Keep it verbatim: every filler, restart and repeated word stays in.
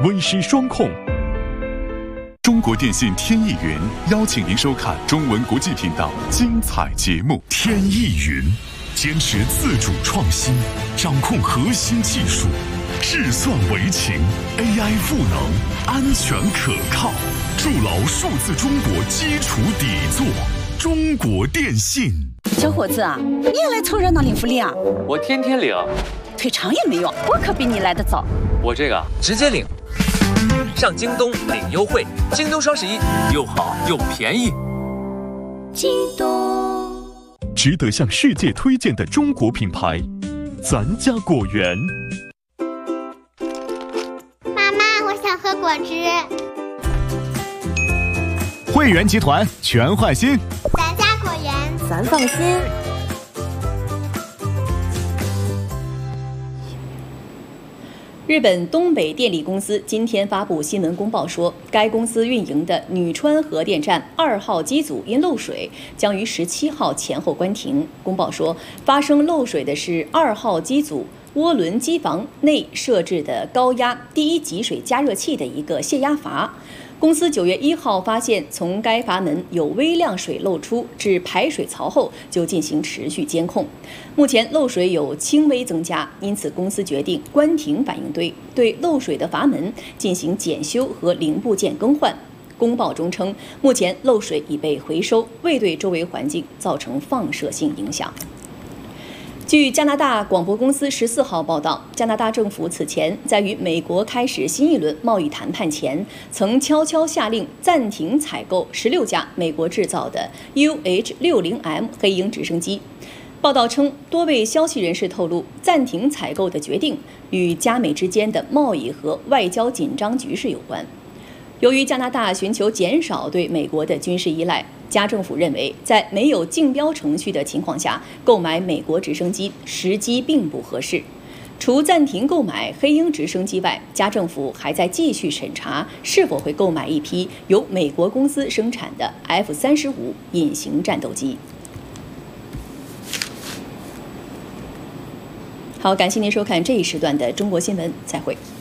威师双控。中国电信天翼云邀请您收看中文国际频道精彩节目。天翼云坚持自主创新，掌控核心技术，智算为情 ，A I 赋能，安全可靠，筑牢数字中国基础底座。中国电信。 小伙子啊，你也来凑热闹领福利啊？ 我天天领， 退场也没用，我可比你来得早。 我这个直接领，上京东领优惠，京东双十一又好又便宜。 京东， 值得向世界推荐的中国品牌，咱家果园。 妈妈，我想喝果汁。 汇源集团全换新， 咱家果园， 咱放心。日本东北电力公司今天发布新闻公报说，该公司运营的女川核电站二号机组因漏水，将于十七号前后关停。公报说，发生漏水的是二号机组涡轮机房内设置的高压第一级水加热器的一个泄压阀。公司九月一号发现从该阀门有微量水漏出至排水槽后，就进行持续监控。目前漏水有轻微增加，因此公司决定关停反应堆，对漏水的阀门进行检修和零部件更换。公报中称，目前漏水已被回收，未对周围环境造成放射性影响。据加拿大广播公司十四号报道，加拿大政府此前在与美国开始新一轮贸易谈判前，曾悄悄下令暂停采购十六架美国制造的 U H 六十 M 黑鹰直升机。报道称，多位消息人士透露，暂停采购的决定与加美之间的贸易和外交紧张局势有关。由于加拿大寻求减少对美国的军事依赖，加政府认为，在没有竞标程序的情况下购买美国直升机时机并不合适。除暂停购买黑鹰直升机外，加政府还在继续审查是否会购买一批由美国公司生产的 F 三十五隐形战斗机。好，感谢您收看这一时段的中国新闻，再会。